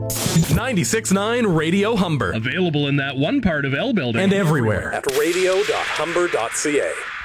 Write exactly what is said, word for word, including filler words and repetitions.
ninety-six point nine Radio Humber. Available in that one part of L building. And everywhere at radio dot humber dot c a.